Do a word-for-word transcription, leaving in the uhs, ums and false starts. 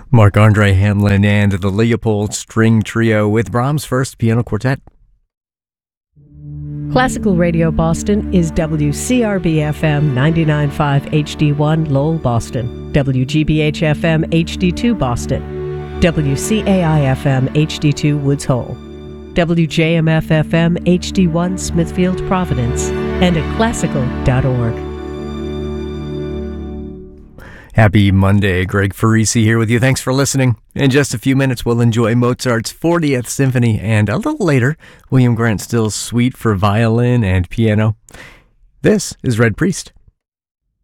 Marc-Andre Hamelin and the Leopold String Trio with Brahms' First Piano Quartet. Classical Radio Boston is W C R B F M ninety-nine point five H D one Lowell, Boston, W G B H F M H D two Boston, W C A I F M H D two Woods Hole, W J M F F M H D one Smithfield, Providence, and at classical dot org. Happy Monday. Greg Farisi here with you. Thanks for listening. In just a few minutes, we'll enjoy Mozart's fortieth Symphony, and a little later, William Grant Still's Suite for violin and piano. This is Red Priest.